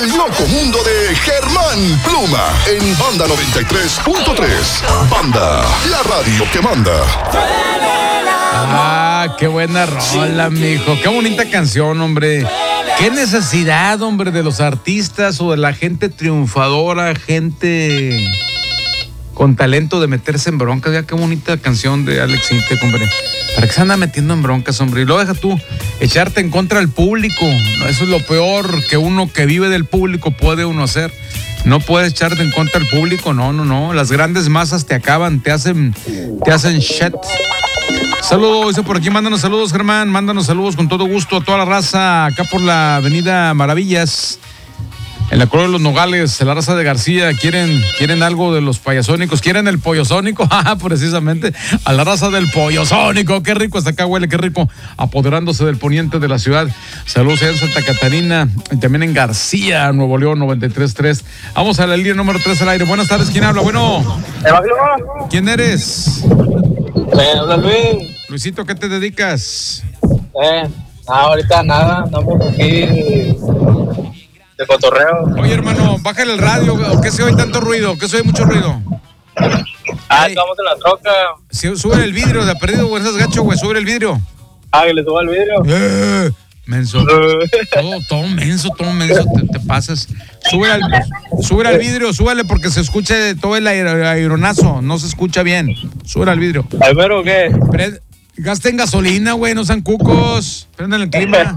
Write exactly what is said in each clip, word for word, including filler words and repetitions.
El loco mundo de Germán Pluma en Banda noventa y tres punto tres. Banda, la radio que manda. Ah, qué buena rola, mijo. Qué bonita canción, hombre. Qué necesidad, hombre, de los artistas o de la gente triunfadora, gente con talento de meterse en broncas. Ya qué bonita canción de Alex Intec, hombre. ¿Para qué se anda metiendo en broncas, hombre? Y lo deja tú, echarte en contra del público. Eso es lo peor que uno que vive del público puede uno hacer. No puedes echarte en contra del público, no, no, no. Las grandes masas te acaban, te hacen, te hacen shit. Saludos, dice por aquí, mándanos saludos, Germán, mándanos saludos con todo gusto a toda la raza, acá por la avenida Maravillas, en la colonia de los Nogales, la raza de García, quieren, quieren algo de los payasónicos, quieren el pollosónico, precisamente, a la raza del pollosónico, qué rico, hasta acá huele, qué rico, apoderándose del poniente de la ciudad. Saludos en Santa Catarina, y también en García, Nuevo León, noventa y tres punto tres. Vamos a la línea número tres al aire. Buenas tardes, ¿quién habla? Bueno, ¿quién eres? Eh, habla Luis. Luisito, ¿qué te dedicas? Eh, nada, ahorita nada, andamos aquí de cotorreo. Oye, hermano, bájale el radio, ¿qué se oye tanto ruido? ¿Qué se oye mucho ruido? Ah, Ay, estamos en la troca. Si, sube el vidrio, de perdido, güey, estás gacho, güey, sube el vidrio. Ah, que le suba el vidrio. Eh, menso. todo, todo menso, todo menso, te, te pasas. Sube al, sube al vidrio, súbele porque se escucha todo el aeronazo, no se escucha bien. Sube al vidrio. ¿Al mero qué? Pre, gasten gasolina, güey, no sean cucos. Prendan el clima.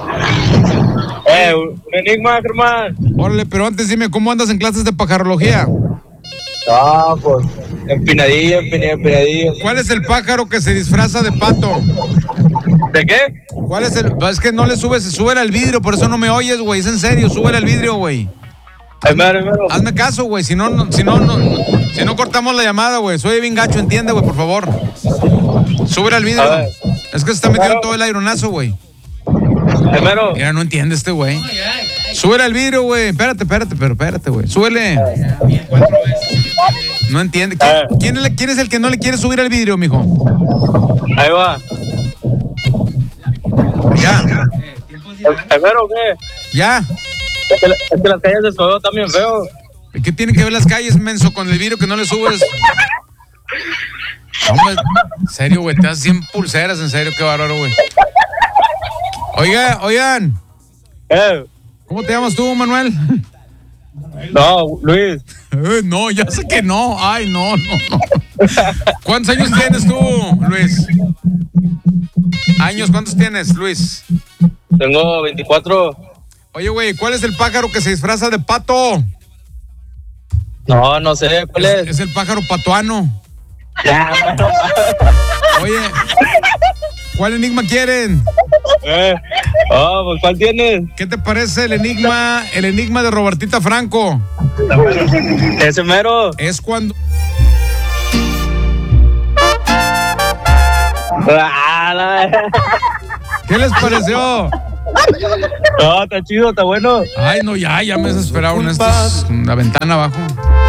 Eh, un enigma, Germán. Órale, pero antes dime, ¿cómo andas en clases de pajarología? Ah, pues, empinadillo, empinadillo, empinadillo. ¿Cuál es el pájaro que se disfraza de pato? ¿De qué? ¿Cuál es el...? Es que no le subes, súbele al vidrio, por eso no me oyes, güey, es en serio, súbele al vidrio, güey. El mero, el mero. Hazme caso, güey, si no, no, si no, no, si no cortamos la llamada, güey, soy bien gacho, entiende, güey, por favor. Súbele al vidrio. Es que se está metiendo todo el aeronazo, güey. El mero. Mira, no entiende este güey. Súbele al vidrio, güey. Espérate, espérate, pero espérate, güey. Súbele. No entiende. ¿Quién, quién, es, ¿Quién es el que no le quiere subir al vidrio, mijo? Ahí va. Ya. ¿El mero qué? Ya. Es que, es que las calles de Escobedo están bien feo. ¿Qué tienen que ver las calles, menso, con el vidrio que no le subes? Hombre, en serio, güey, te das cien pulseras, en serio, qué bárbaro, güey. Oiga, oigan. Eh. ¿Cómo te llamas tú, Manuel? No, Luis. Eh, no, ya sé que no. Ay, no, no, no. ¿Cuántos años tienes tú, Luis? ¿Años? ¿Cuántos tienes, Luis? Tengo veinticuatro. Oye, güey, ¿cuál es el pájaro que se disfraza de pato? No, no sé, ¿cuál es? Es, es el pájaro patuano. Ya, pero... Oye, ¿cuál enigma quieren? Eh. Oh, pues ¿cuál tienes? ¿Qué te parece el enigma, el enigma de Robertita Franco? Ese mero. Es cuando... ¿Qué les pareció? No, está chido, está bueno. Ay, no, ya, ya me desesperaron. Esta es la ventana abajo.